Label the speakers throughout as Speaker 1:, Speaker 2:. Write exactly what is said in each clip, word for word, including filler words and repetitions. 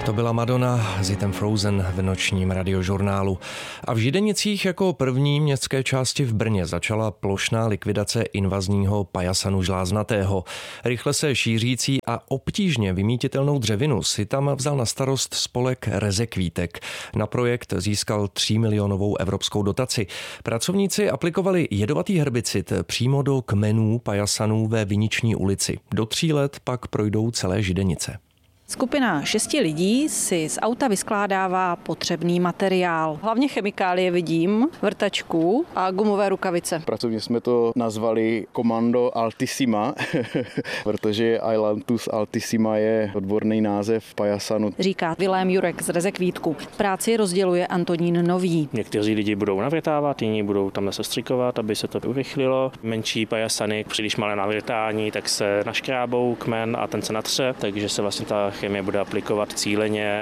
Speaker 1: To byla Madonna s hitem Frozen v nočním radiožurnálu. A v Židenicích jako první městské části v Brně začala plošná likvidace invazního pajasanu žláznatého. Rychle se šířící a obtížně vymítitelnou dřevinu si tam vzal na starost spolek Rezekvítek. Na projekt získal třímilionovou evropskou dotaci. Pracovníci aplikovali jedovatý herbicid přímo do kmenů pajasanů ve Viniční ulici. Do tří let pak projdou celé Židenice.
Speaker 2: Skupina šesti lidí si z auta vyskládává potřebný materiál. Hlavně chemikálie vidím, vrtačku a gumové rukavice.
Speaker 3: Pracovně jsme to nazvali Komando Altissima, protože Ailanthus altissima je odborný název pajasanu.
Speaker 2: Říká Vilém Jurek z Rezekvítku. Práci rozděluje Antonín Nový.
Speaker 4: Někteří lidi budou navětávat, jiní budou tam sestřikovat, aby se to urychlilo. Menší pajasany, příliš malé navětání, tak se naškrábou kmen a ten se natře, takže se vlastně ta chemie bude aplikovat cíleně.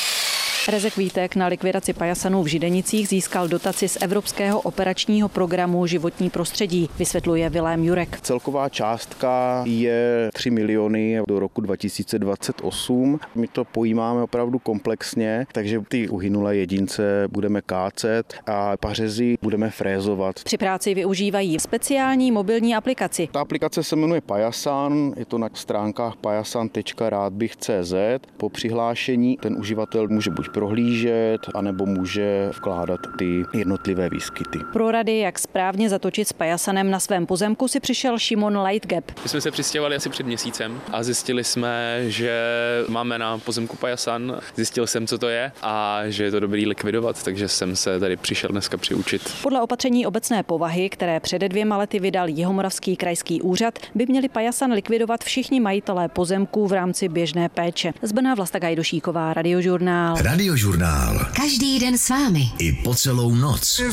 Speaker 2: Rezekvítek na likvidaci pajasanů v Židenicích získal dotaci z Evropského operačního programu Životní prostředí, vysvětluje Vilém Jurek.
Speaker 3: Celková částka je tři miliony do roku dva tisíce dvacet osm. My to pojímáme opravdu komplexně, takže ty uhynulé jedince budeme kácet a pařezy budeme frézovat.
Speaker 2: Při práci využívají speciální mobilní aplikaci.
Speaker 3: Ta aplikace se jmenuje Pajasan, je to na stránkách pajasan tečka rádbych tečka cé zet. Po přihlášení ten uživatel může buď prohlížet, anebo může vkládat ty jednotlivé výskyty.
Speaker 2: Pro rady, jak správně zatočit s pajasanem na svém pozemku, si přišel Šimon Lightgap.
Speaker 5: My jsme se přistěhovali asi před měsícem a zjistili jsme, že máme na pozemku pajasan. Zjistil jsem, co to je a že je to dobrý likvidovat, takže jsem se tady přišel dneska přiučit.
Speaker 2: Podle opatření obecné povahy, které před dvěma lety vydal Jihomoravský krajský úřad, by měli pajasan likvidovat všichni majitelé pozemků v rámci běžné péče. Z Brna Vlasta Gajdošíková, Radiožurnál.
Speaker 6: Radiožurnál.
Speaker 7: Každý den s vámi.
Speaker 6: I po celou noc.